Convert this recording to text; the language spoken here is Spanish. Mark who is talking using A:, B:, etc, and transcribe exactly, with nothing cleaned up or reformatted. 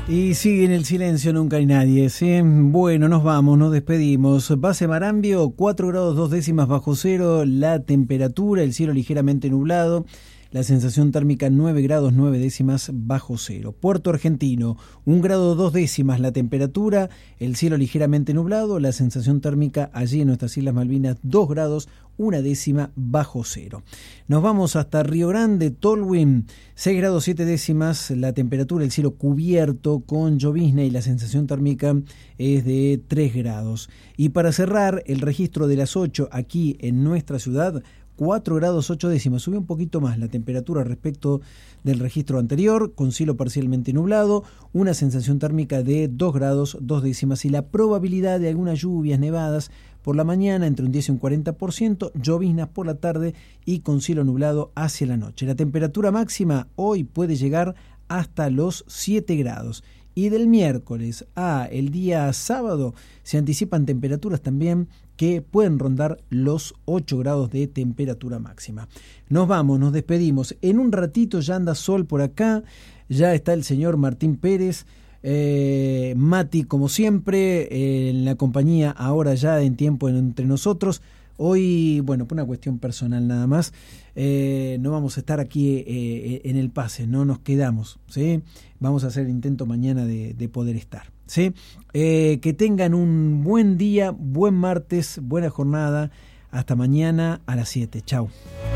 A: Y sigue en el silencio, nunca hay nadie, ¿sí? Bueno, nos vamos, nos despedimos. Base Marambio, cuatro grados dos décimas bajo cero, la temperatura, el cielo ligeramente nublado, la sensación térmica nueve grados nueve décimas bajo cero. Puerto Argentino, un grado dos décimas la temperatura, el cielo ligeramente nublado, la sensación térmica allí en nuestras Islas Malvinas dos grados una décima bajo cero. Nos vamos hasta Río Grande, Tolwyn, seis grados siete décimas la temperatura, el cielo cubierto con llovizna y la sensación térmica es de tres grados. Y para cerrar el registro de las ocho aquí en nuestra ciudad, cuatro grados ocho décimas, sube un poquito más la temperatura respecto del registro anterior, con cielo parcialmente nublado, una sensación térmica de dos grados dos décimas y la probabilidad de algunas lluvias, nevadas por la mañana entre un diez y un cuarenta por ciento, lloviznas por la tarde y con cielo nublado hacia la noche. La temperatura máxima hoy puede llegar hasta los siete grados. Y del miércoles a el día sábado se anticipan temperaturas también que pueden rondar los ocho grados de temperatura máxima. Nos vamos, nos despedimos. En un ratito ya anda sol por acá, ya está el señor Martín Pérez, eh, Mati como siempre, eh, en la compañía ahora ya en tiempo entre nosotros. Hoy, bueno, por una cuestión personal nada más, eh, no vamos a estar aquí eh, en el pase, no nos quedamos, ¿sí? Vamos a hacer el intento mañana de, de poder estar, ¿sí? Eh, que tengan un buen día, buen martes, buena jornada. Hasta mañana a las siete. Chau.